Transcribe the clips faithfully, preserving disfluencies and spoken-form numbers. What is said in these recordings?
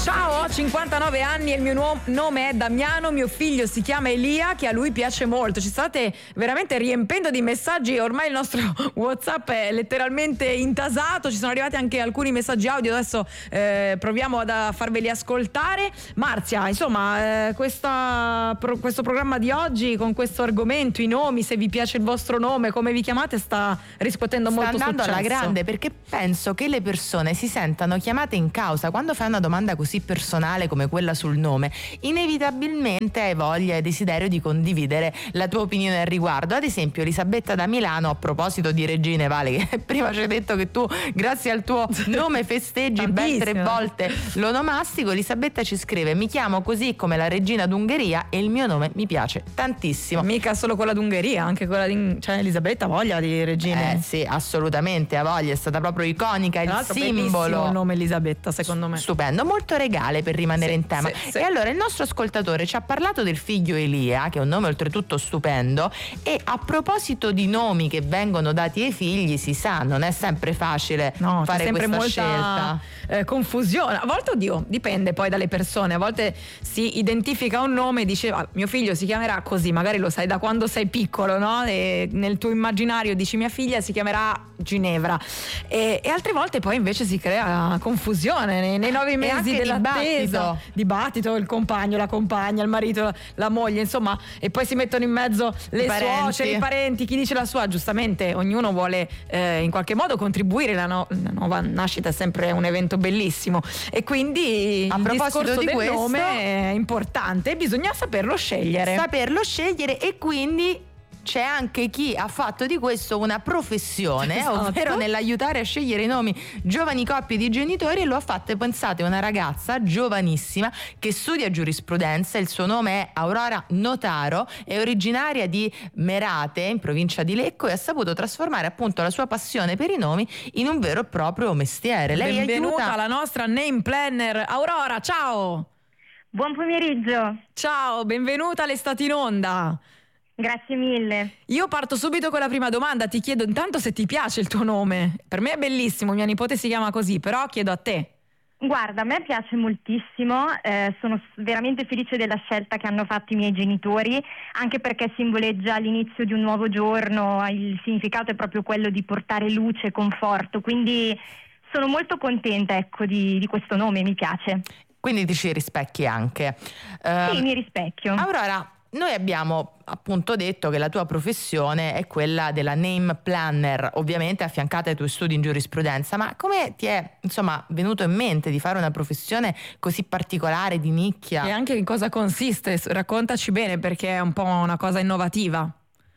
Ciao, ho cinquantanove anni e il mio nuo- nome è Damiano, mio figlio si chiama Elia, che a lui piace molto. Ci state veramente riempendo di messaggi, ormai il nostro WhatsApp è letteralmente intasato, ci sono arrivati anche alcuni messaggi audio, adesso eh, proviamo ad, a farveli ascoltare. Marzia, insomma, eh, questa, pro, questo programma di oggi con questo argomento, i nomi, se vi piace il vostro nome, come vi chiamate, sta riscuotendo sta molto andando successo. alla grande, perché penso che le persone si sentano chiamate in causa quando fai una domanda così personale come quella sul nome. Inevitabilmente hai voglia e desiderio di condividere la tua opinione al riguardo. Ad esempio Elisabetta da Milano, a proposito di Regine, Vale, che prima ci hai detto che tu grazie al tuo nome festeggi ben tre volte l'onomastico. Elisabetta ci scrive: mi chiamo così come la regina d'Ungheria e il mio nome mi piace tantissimo. Mica solo quella d'Ungheria, anche quella di, cioè Elisabetta ha voglia di regine. Eh sì, assolutamente, ha voglia, è stata proprio iconica, il simbolo. Il nome Elisabetta, secondo me. Stupendo, molto regale per rimanere sì, in tema. Sì, sì. E allora il nostro ascoltatore ci ha parlato del figlio Elia, che è un nome oltretutto stupendo, e a proposito di nomi che vengono dati ai figli, si sa, non è sempre facile no, fare c'è sempre questa molta scelta. Eh, confusione. A volte, oddio, dipende poi dalle persone. A volte si identifica un nome e dice ah, mio figlio si chiamerà così, magari lo sai da quando sei piccolo, no? E nel tuo immaginario dici mia figlia si chiamerà Ginevra. E, e altre volte poi invece si crea confusione nei, nei nove mesi dell'attesa, dibattito. dibattito, il compagno, la compagna, il marito, la, la moglie, insomma, e poi si mettono in mezzo le suocere, i parenti, chi dice la sua. Giustamente ognuno vuole eh, in qualche modo contribuire, la, no, la nuova nascita è sempre un evento bellissimo e quindi a il proposito discorso di del questo, nome è importante, bisogna saperlo scegliere saperlo scegliere e quindi c'è anche chi ha fatto di questo una professione, esatto. ovvero nell'aiutare a scegliere i nomi giovani coppie di genitori, e lo ha fatto, pensate, una ragazza giovanissima che studia giurisprudenza. Il suo nome è Aurora Notaro, è originaria di Merate in provincia di Lecco e ha saputo trasformare appunto la sua passione per i nomi in un vero e proprio mestiere. Lei benvenuta aiuta... alla nostra name planner Aurora, ciao. Buon pomeriggio. Ciao, benvenuta all'Estate in Onda. Grazie mille. Io parto subito con la prima domanda, ti chiedo intanto se ti piace il tuo nome. Per me è bellissimo, mia nipote si chiama così, però chiedo a te. Guarda, a me piace moltissimo, eh, sono veramente felice della scelta che hanno fatto i miei genitori, anche perché simboleggia l'inizio di un nuovo giorno, il significato è proprio quello di portare luce e conforto, quindi sono molto contenta, ecco, di, di questo nome, mi piace. Quindi ti ci rispecchi anche. Uh, sì, mi rispecchio. Aurora, noi abbiamo appunto detto che la tua professione è quella della name planner, ovviamente affiancata ai tuoi studi in giurisprudenza, ma come ti è insomma venuto in mente di fare una professione così particolare, di nicchia? E anche in cosa consiste? Raccontaci bene, perché è un po' una cosa innovativa.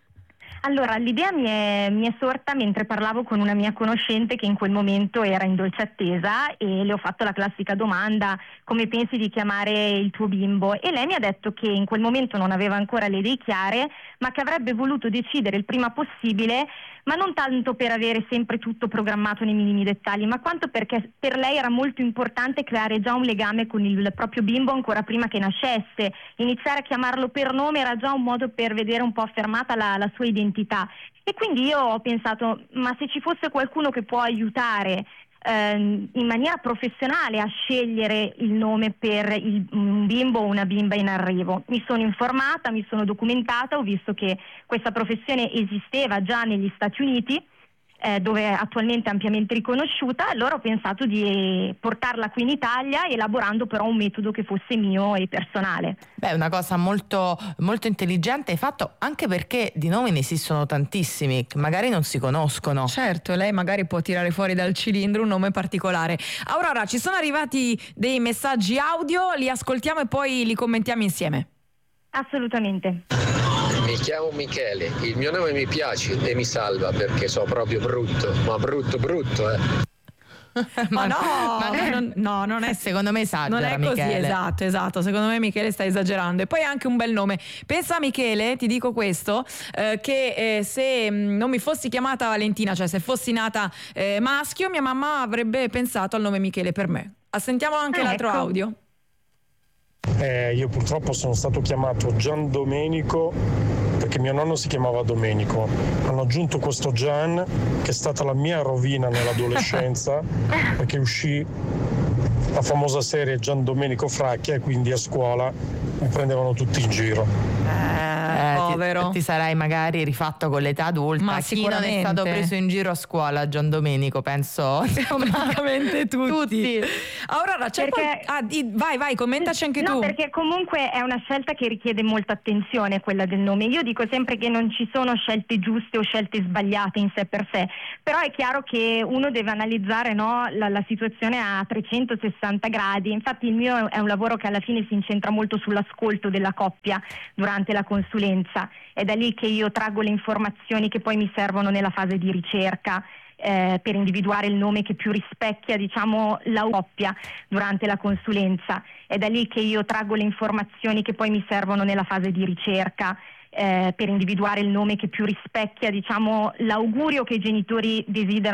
Allora, l'idea mi è, mi è sorta mentre parlavo con una mia conoscente che in quel momento era in dolce attesa e le ho fatto la classica domanda: come pensi di chiamare il tuo bimbo? E lei mi ha detto che in quel momento non aveva ancora le idee chiare, ma che avrebbe voluto decidere il prima possibile, ma non tanto per avere sempre tutto programmato nei minimi dettagli, ma quanto perché per lei era molto importante creare già un legame con il proprio bimbo ancora prima che nascesse. Iniziare a chiamarlo per nome era già un modo per vedere un po' affermata la, la sua identità. E quindi io ho pensato, ma se ci fosse qualcuno che può aiutare ehm, in maniera professionale a scegliere il nome per il, un bimbo o una bimba in arrivo. Mi sono informata, mi sono documentata, ho visto che questa professione esisteva già negli Stati Uniti, eh, dove è attualmente ampiamente riconosciuta, allora ho pensato di portarla qui in Italia, elaborando però un metodo che fosse mio e personale. Beh, è una cosa molto, molto intelligente, hai fatto, anche perché di nomi ne esistono tantissimi che magari non si conoscono. Certo, lei magari può tirare fuori dal cilindro un nome particolare. Aurora, ci sono arrivati dei messaggi audio, li ascoltiamo e poi li commentiamo insieme. Assolutamente. Mi chiamo Michele, il mio nome mi piace e mi salva perché so proprio brutto, ma brutto brutto eh. ma no, ma no, non, no, non è, secondo me esagera, non è così, Michele. esatto, esatto, secondo me Michele sta esagerando. E poi ha anche un bel nome. Pensa, Michele, ti dico questo, eh, che eh, se mh, non mi fossi chiamata Valentina, cioè se fossi nata eh, maschio, mia mamma avrebbe pensato al nome Michele per me. Sentiamo anche ah, l'altro ecco. audio. Eh, io purtroppo sono stato chiamato Gian Domenico perché mio nonno si chiamava Domenico. Hanno aggiunto questo Gian, che è stata la mia rovina nell'adolescenza, perché uscì la famosa serie Gian Domenico Fracchia, e quindi a scuola mi prendevano tutti in giro. Eh, povero. Ti, ti sarai magari rifatto con l'età adulta. Ma chi non è stato preso in giro a scuola, Gian Domenico, penso praticamente tutti. tutti. Aurora, c'è Perché... qual... ah, di... vai vai commentaci anche no, tu. No, perché comunque è una scelta che richiede molta attenzione, quella del nome. Io dico sempre che non ci sono scelte giuste o scelte sbagliate in sé per sé, però è chiaro che uno deve analizzare, no, la, la situazione a trecentosessanta gradi. Infatti il mio è un lavoro che alla fine si incentra molto sull'ascolto della coppia durante la consulenza. È da lì che io traggo le informazioni che poi mi servono nella fase di ricerca, eh, per individuare il nome che più rispecchia, diciamo, la coppia durante la consulenza. È da lì che io traggo le informazioni che poi mi servono nella fase di ricerca, eh, per individuare il nome che più rispecchia, diciamo, l'augurio che i genitori desiderano